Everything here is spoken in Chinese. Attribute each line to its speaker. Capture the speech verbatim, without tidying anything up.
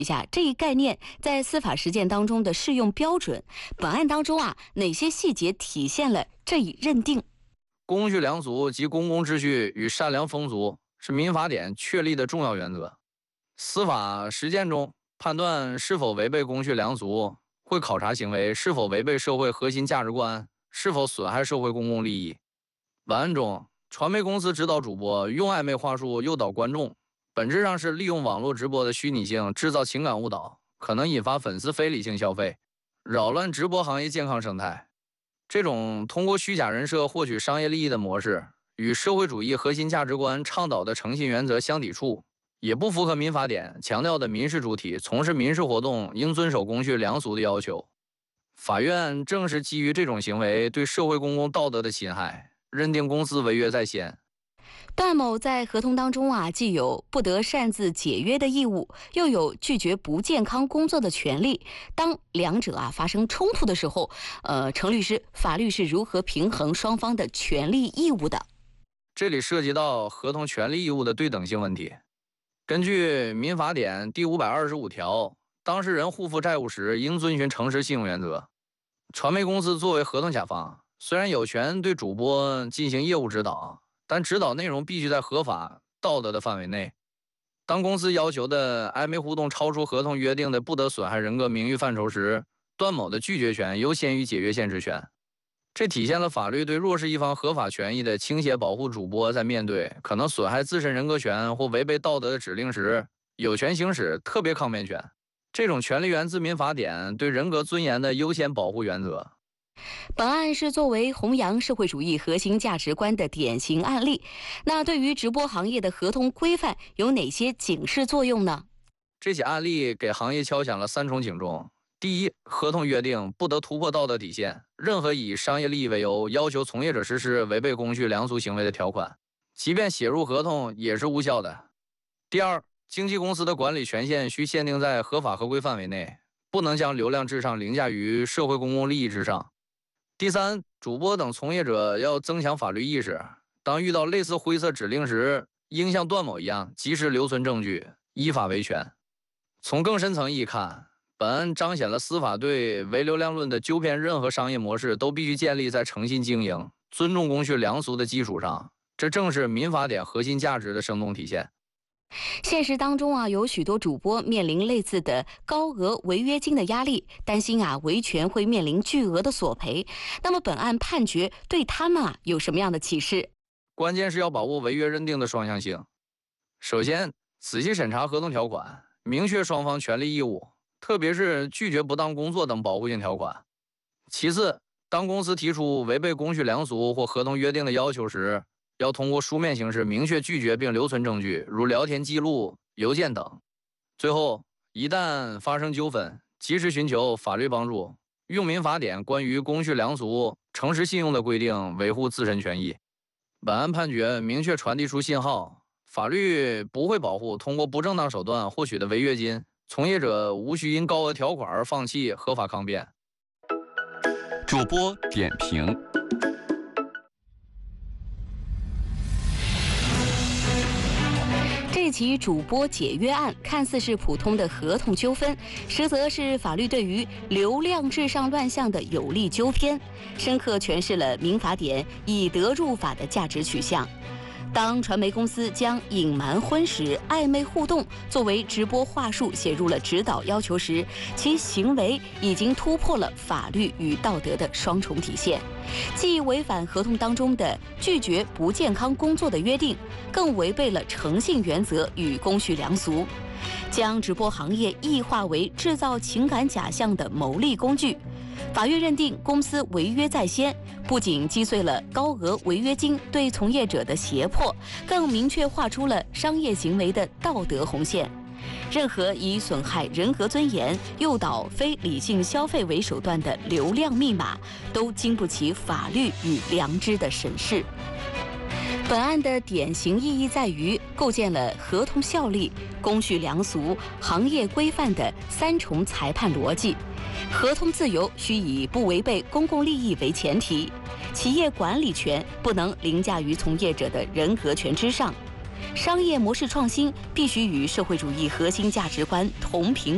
Speaker 1: 一下这一概念在司法实践当中的适用标准。本案当中啊，哪些细节体现了这一认定？
Speaker 2: 公序良俗及公共秩序与善良风俗是民法典确立的重要原则。司法实践中判断是否违背公序良俗，会考察行为是否违背社会核心价值观，是否损害社会公共利益。本案中，传媒公司指导主播用暧昧话术诱导观众，本质上是利用网络直播的虚拟性制造情感误导，可能引发粉丝非理性消费，扰乱直播行业健康生态。这种通过虚假人设获取商业利益的模式，与社会主义核心价值观倡导的诚信原则相抵触，也不符合民法典强调的民事主体从事民事活动应遵守公序良俗的要求。法院正是基于这种行为对社会公共道德的侵害，认定公司违约在先。
Speaker 1: 段某在合同当中啊，既有不得擅自解约的义务，又有拒绝不健康工作的权利。当两者啊发生冲突的时候，呃，程律师，法律是如何平衡双方的权利义务的？
Speaker 2: 这里涉及到合同权利义务的对等性问题。根据民法典第五百二十五条，当事人互负债务时应遵循诚实信用原则。传媒公司作为合同甲方，虽然有权对主播进行业务指导，但指导内容必须在合法道德的范围内。当公司要求的暧昧互动超出合同约定的不得损害人格名誉范畴时，段某的拒绝权优先于解约限制权。这体现了法律对弱势一方合法权益的倾斜，保护主播在面对可能损害自身人格权或违背道德的指令时，有权行使特别抗辩权。这种权利源自民法典对人格尊严的优先保护原则。
Speaker 1: 本案是作为弘扬社会主义核心价值观的典型案例。那对于直播行业的合同规范有哪些警示作用呢？
Speaker 2: 这起案例给行业敲响了三重警钟。第一，合同约定不得突破道德底线，任何以商业利益为由要求从业者实施违背公序良俗行为的条款，即便写入合同也是无效的。第二，经纪公司的管理权限需限定在合法合规范围内，不能将流量至上凌驾于社会公共利益之上。第三，主播等从业者要增强法律意识，当遇到类似灰色指令时，应像段某一样及时留存证据，依法维权。从更深层意义看，本案彰显了司法对唯流量论的纠偏，任何商业模式都必须建立在诚信经营、尊重公序良俗的基础上，这正是民法典核心价值的生动体现。
Speaker 1: 现实当中啊，有许多主播面临类似的高额违约金的压力，担心啊维权会面临巨额的索赔。那么本案判决对他们啊有什么样的启示？
Speaker 2: 关键是要把握违约认定的双向性。首先，仔细审查合同条款，明确双方权利义务，特别是拒绝不当工作等保护性条款。其次，当公司提出违背公序良俗或合同约定的要求时，要通过书面形式明确拒绝并留存证据，如聊天记录、邮件等。最后，一旦发生纠纷，及时寻求法律帮助，用民法典关于公序良俗、诚实信用的规定维护自身权益。本案判决明确传递出信号，法律不会保护通过不正当手段获取的违约金，从业者无需因高额条款而放弃合法抗辩。
Speaker 3: 主播点评。
Speaker 1: 这起主播解约案看似是普通的合同纠纷，实则是法律对于流量至上乱象的有力纠偏，深刻诠释了民法典以德入法的价值取向。当传媒公司将隐瞒婚史、暧昧互动作为直播话术写入了指导要求时，其行为已经突破了法律与道德的双重体现，既违反合同当中的拒绝不健康工作的约定，更违背了诚信原则与公序良俗，将直播行业异化为制造情感假象的牟利工具。法院认定公司违约在先，不仅击碎了高额违约金对从业者的胁迫，更明确划出了商业行为的道德红线。任何以损害人格尊严、诱导非理性消费为手段的流量密码，都经不起法律与良知的审视。本案的典型意义在于构建了合同效力、公序良俗、行业规范的三重裁判逻辑。合同自由需以不违背公共利益为前提，企业管理权不能凌驾于从业者的人格权之上，商业模式创新必须与社会主义核心价值观同频